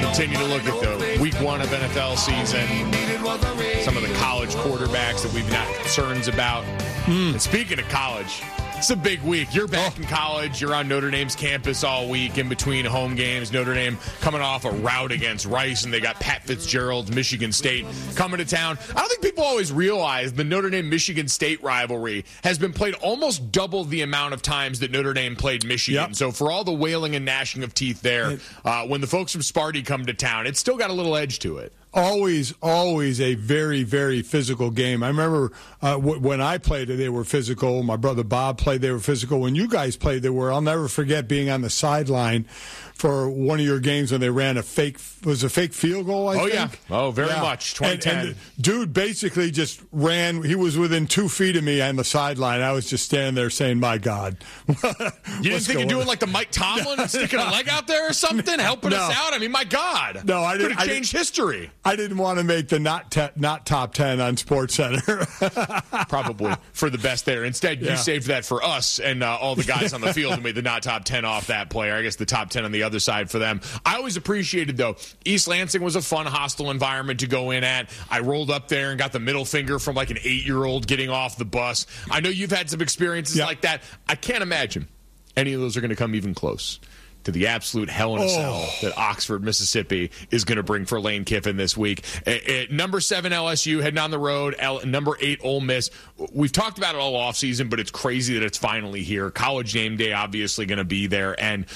Continue to look at the week one of NFL season, some of the college quarterbacks that we've got concerns about. And speaking of college, it's a big week. You're back in college. You're on Notre Dame's campus all week in between home games. Notre Dame coming off a rout against Rice, and they got Pat Fitzgerald's Michigan State coming to town. I don't think people always realize the Notre Dame-Michigan State rivalry has been played almost double the amount of times that Notre Dame played Michigan. Yep. So for all the wailing and gnashing of teeth there, when the folks from Sparty come to town, it's still got a little edge to it. Always a very, very physical game. I remember when I played, they were physical. My brother Bob played, they were physical. When you guys played, they were. I'll never forget being on the sideline for one of your games when they ran a fake field goal, I think? Yeah. Oh, very much. 2010. And dude basically just ran. He was within 2 feet of me on the sideline. I was just standing there saying, my God. You didn't think of doing like the Mike Tomlin and sticking a leg out there or something, helping us out? I mean, my God. No, I didn't. Could have changed history. I didn't want to make the not top 10 on SportsCenter. Probably for the best there. Instead, you saved that for us and all the guys on the field who made the not top 10 off that player. I guess the top 10 on the other side for them. I always appreciated, though, East Lansing was a fun, hostile environment to go in at. I rolled up there and got the middle finger from like an 8-year-old getting off the bus. I know you've had some experiences like that. I can't imagine any of those are going to come even close to the absolute hell in a cell that Oxford, Mississippi is going to bring for Lane Kiffin this week. Number 7 LSU heading on the road. Number 8 Ole Miss. We've talked about it all offseason, but it's crazy that it's finally here. College game day obviously going to be there, and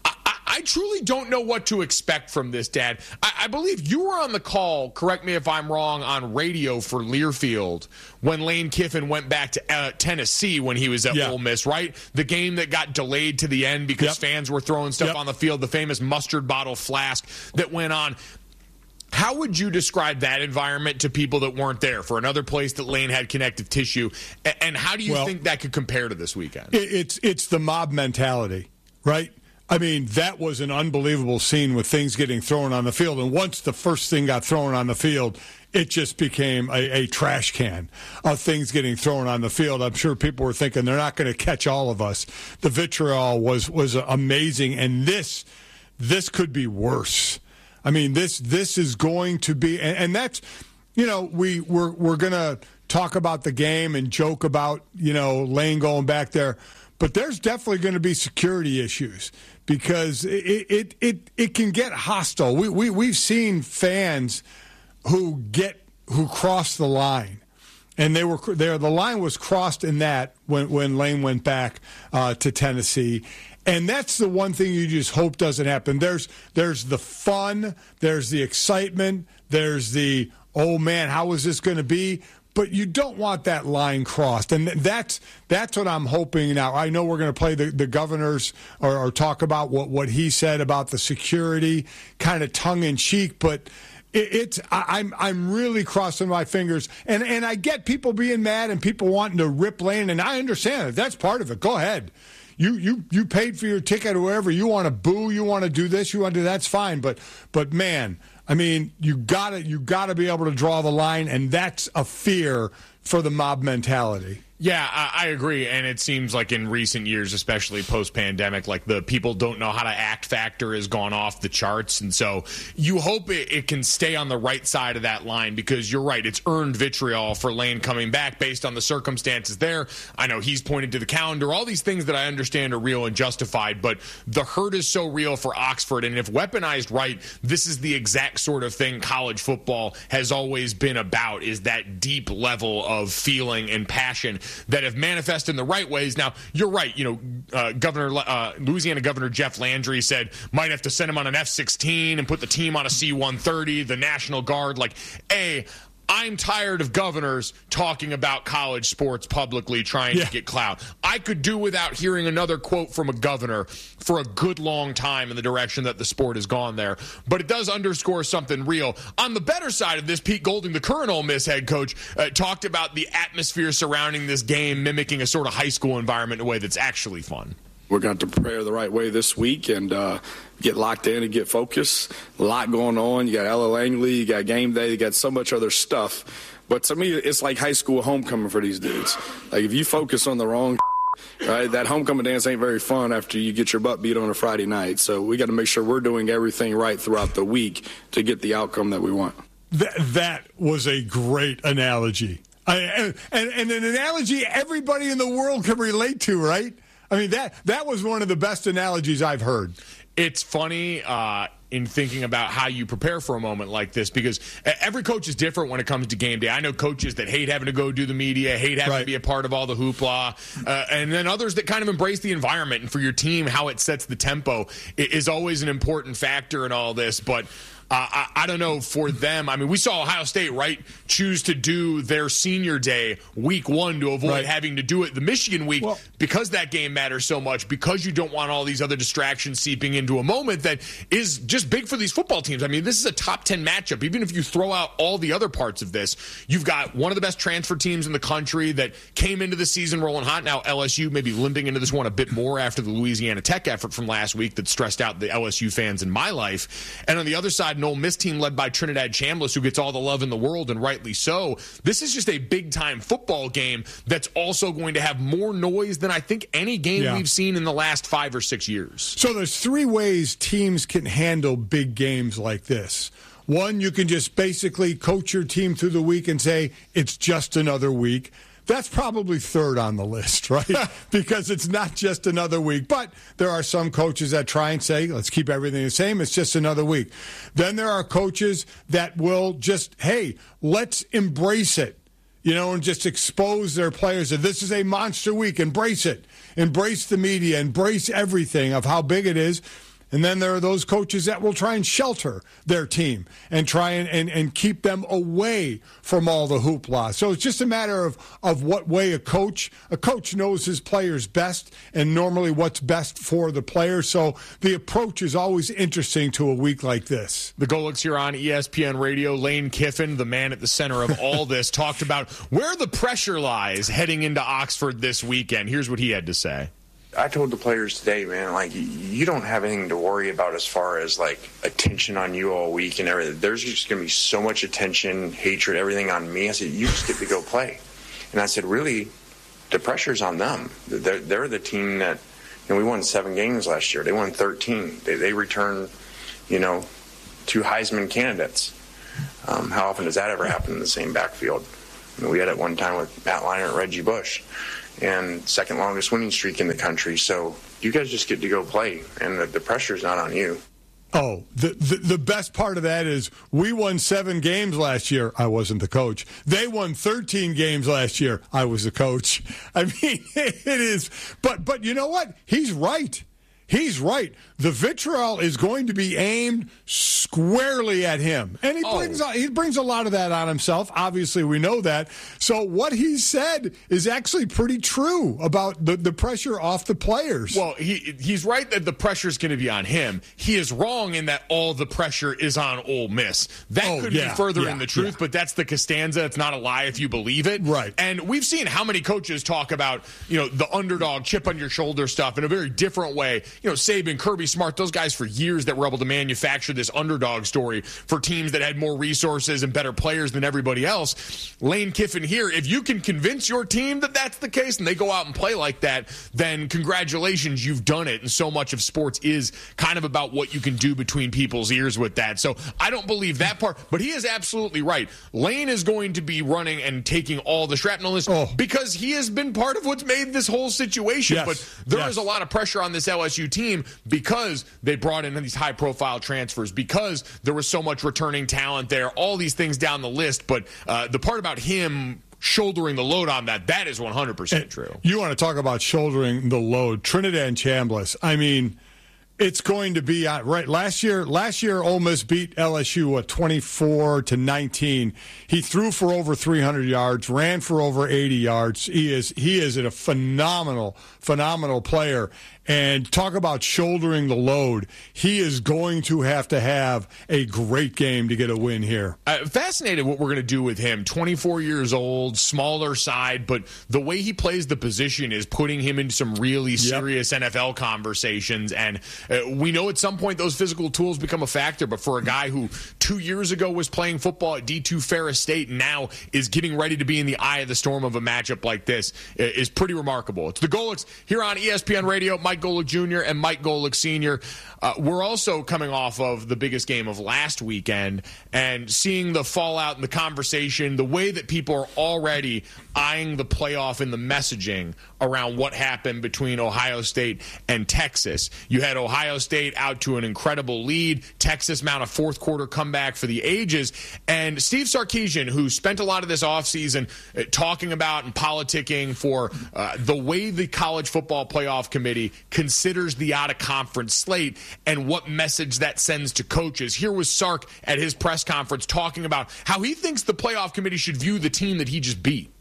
I truly don't know what to expect from this, Dad. I believe you were on the call, correct me if I'm wrong, on radio for Learfield when Lane Kiffin went back to Tennessee when he was at Ole Miss, right? The game that got delayed to the end because fans were throwing stuff on the field, the famous mustard bottle flask that went on. How would you describe that environment to people that weren't there for another place that Lane had connective tissue? And how do you think that could compare to this weekend? It's the mob mentality, right? I mean, that was an unbelievable scene with things getting thrown on the field. And once the first thing got thrown on the field, it just became a trash can of things getting thrown on the field. I'm sure people were thinking they're not going to catch all of us. The vitriol was amazing, and this could be worse. I mean, this is going to be, and that's, we're going to talk about the game and joke about, Lane going back there. But there's definitely going to be security issues because it can get hostile. We've seen fans who cross the line, and the line was crossed in that when Lane went back to Tennessee. And that's the one thing you just hope doesn't happen. There's the fun, there's the excitement, there's the, oh man, how is this going to be? But you don't want that line crossed, and that's what I'm hoping now. I know we're going to play the governors or talk about what he said about the security, kind of tongue in cheek, but I'm really crossing my fingers, and I get people being mad and people wanting to rip Lane, and I understand it. That's part of it. Go ahead. You paid for your ticket or wherever. You want to boo, you want to do this, you want to do that's fine. But man, I mean, you gotta be able to draw the line, and that's a fear for the mob mentality. Yeah, I agree, and it seems like in recent years, especially post-pandemic, like the people don't know how to act factor has gone off the charts, and so you hope it can stay on the right side of that line because you're right, it's earned vitriol for Lane coming back based on the circumstances there. I know he's pointed to the calendar, all these things that I understand are real and justified, but the hurt is so real for Oxford, and if weaponized right, this is the exact sort of thing college football has always been about, is that deep level of feeling and passion that have manifested in the right ways. Now, you're right. Louisiana Governor Jeff Landry said might have to send him on an F-16 and put the team on a C-130, the National Guard. I'm tired of governors talking about college sports publicly trying to get clout. I could do without hearing another quote from a governor for a good long time in the direction that the sport has gone there. But it does underscore something real. On the better side of this, Pete Golding, the current Ole Miss head coach, talked about the atmosphere surrounding this game mimicking a sort of high school environment in a way that's actually fun. We're going to prepare the right way this week and get locked in and get focused. A lot going on. You got Ella Langley, you got game day, you got so much other stuff. But to me, it's like high school homecoming for these dudes. Like if you focus on the wrong right? That homecoming dance ain't very fun after you get your butt beat on a Friday night. So we got to make sure we're doing everything right throughout the week to get the outcome that we want. That was a great analogy. And an analogy everybody in the world can relate to, right? I mean, that was one of the best analogies I've heard. It's funny in thinking about how you prepare for a moment like this, because every coach is different when it comes to game day. I know coaches that hate having to go do the media, hate having to be a part of all the hoopla, and then others that kind of embrace the environment. And for your team, how it sets the tempo is always an important factor in all this. But I don't know for them. I mean, we saw Ohio State, right, choose to do their senior day week 1 to avoid having to do it the Michigan week, because that game matters so much, because you don't want all these other distractions seeping into a moment that is just big for these football teams. I mean, this is a top 10 matchup. Even if you throw out all the other parts of this, you've got one of the best transfer teams in the country that came into the season rolling hot. Now LSU maybe limping into this one a bit more after the Louisiana Tech effort from last week that stressed out the LSU fans in my life. And on the other side, an Ole Miss team led by Trinidad Chambliss, who gets all the love in the world, and rightly so. This is just a big-time football game that's also going to have more noise than I think any game we've seen in the last 5 or 6 years. So there's 3 ways teams can handle big games like this. One, you can just basically coach your team through the week and say, it's just another week. That's probably third on the list, right? Because it's not just another week. But there are some coaches that try and say, let's keep everything the same. It's just another week. Then there are coaches that will just, hey, let's embrace it, and just expose their players. That this is a monster week. Embrace it. Embrace the media. Embrace everything of how big it is. And then there are those coaches that will try and shelter their team and try and keep them away from all the hoopla. So it's just a matter of what way a coach knows his players best and normally what's best for the player. So the approach is always interesting to a week like this. The Golics here on ESPN Radio. Lane Kiffin, the man at the center of all this, talked about where the pressure lies heading into Oxford this weekend. Here's what he had to say. I told the players today, man, you don't have anything to worry about as far as, attention on you all week and everything. There's just going to be so much attention, hatred, everything on me. I said, you just get to go play. And I said, really, the pressure's on them. They're the team that, we won 7 games last year. They won 13. They returned, 2 Heisman candidates. How often does that ever happen in the same backfield? We had it one time with Matt Leinart and Reggie Bush. And second longest winning streak in the country. So you guys just get to go play, and the pressure's not on you. Oh, the best part of that is we won 7 games last year. I wasn't the coach. They won 13 games last year. I was the coach. I mean, it is. But you know what? He's right. He's right. The vitriol is going to be aimed squarely at him. And he brings a lot of that on himself. Obviously, we know that. So what he said is actually pretty true about the pressure off the players. Well, he's right that the pressure is going to be on him. He is wrong in that all the pressure is on Ole Miss. That could be further in the truth, but that's the Costanza. It's not a lie if you believe it. Right. And we've seen how many coaches talk about, the underdog, chip on your shoulder stuff in a very different way. Saban, Kirby Smart, those guys for years that were able to manufacture this underdog story for teams that had more resources and better players than everybody else. Lane Kiffin here, if you can convince your team that that's the case and they go out and play like that, then congratulations, you've done it. And so much of sports is kind of about what you can do between people's ears with that. So I don't believe that part, but he is absolutely right. Lane is going to be running and taking all the shrapnel because he has been part of what's made this whole situation. Yes. But there is a lot of pressure on this LSU team because they brought in these high-profile transfers, because there was so much returning talent there, all these things down the list. But the part about him shouldering the load on that is 100% true. You want to talk about shouldering the load. Trinidad Chambliss, I mean, it's going to be right. Last year, Ole Miss beat LSU 24-19. He threw for over 300 yards, ran for over 80 yards. He is a phenomenal player. And talk about shouldering the load. He is going to have a great game to get a win here. Fascinated what we're going to do with him. 24 years old, smaller side, but the way he plays the position is putting him into some really serious NFL conversations. And we know at some point those physical tools become a factor, but for a guy who 2 years ago was playing football at D2 Ferris State and now is getting ready to be in the eye of the storm of a matchup like this is pretty remarkable. It's the Golics here on ESPN Radio. Mike Golic Jr. and Mike Golic Sr. We're also coming off of the biggest game of last weekend and seeing the fallout and the conversation, the way that people are already eyeing the playoff and the messaging around what happened between Ohio State and Texas. You had Ohio State out to an incredible lead. Texas mount a fourth quarter comeback for the ages. And Steve Sarkisian, who spent a lot of this offseason talking about and politicking for the way the College Football Playoff Committee considers the out-of-conference slate and what message that sends to coaches. Here was Sark at his press conference talking about how he thinks the playoff committee should view the team that he just beat.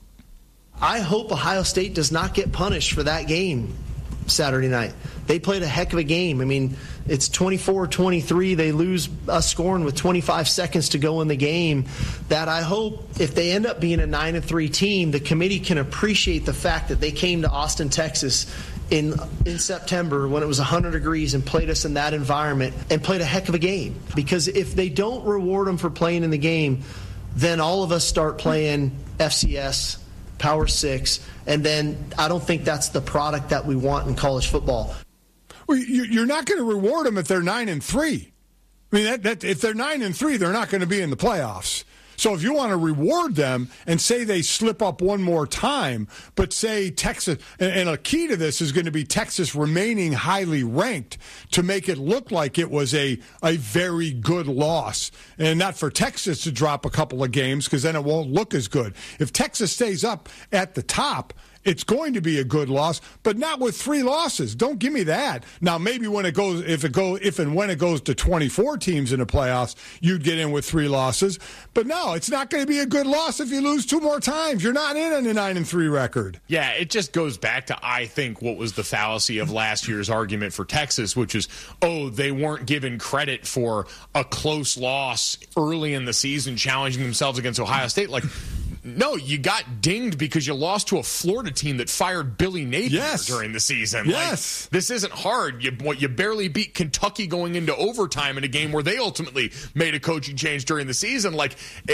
I hope Ohio State does not get punished for that game Saturday night. They played a heck of a game. I mean, it's 24-23. They lose us scoring with 25 seconds to go in the game. That I hope if they end up being a 9-3 team, the committee can appreciate the fact that they came to Austin, Texas in September when it was 100 degrees and played us in that environment and played a heck of a game. Because if they don't reward them for playing in the game, then all of us start playing FCS, Power 6, and then I don't think that's the product that we want in college football. Well, you're not going to reward them if they're 9-3. I mean, if they're 9-3, they're not going to be in the playoffs. So if you want to reward them and say they slip up one more time, but say Texas, and a key to this is going to be Texas remaining highly ranked to make it look like it was a very good loss. And not for Texas to drop a couple of games because then it won't look as good. If Texas stays up at the top, it's going to be a good loss, but not with 3 losses. Don't give me that. Now, maybe when it goes, if and when it goes to 24 teams in the playoffs, you'd get in with 3 losses. But no, it's not going to be a good loss if you lose 2 more times. You're not in on a 9-3 record. Yeah, it just goes back to, I think, what was the fallacy of last year's argument for Texas, which is, they weren't given credit for a close loss early in the season, challenging themselves against Ohio State. Like, no, you got dinged because you lost to a Florida team that fired Billy Napier during the season. Yes. Like, this isn't hard. You barely beat Kentucky going into overtime in a game where they ultimately made a coaching change during the season. Like,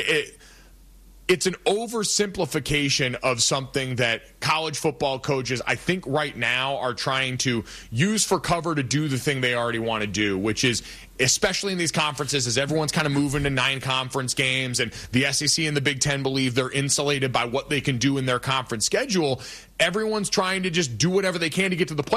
it's an oversimplification of something that college football coaches, I think right now, are trying to use for cover to do the thing they already want to do, which is, especially in these conferences, as everyone's kind of moving to 9 conference games and the SEC and the Big Ten believe they're insulated by what they can do in their conference schedule, everyone's trying to just do whatever they can to get to the playoffs.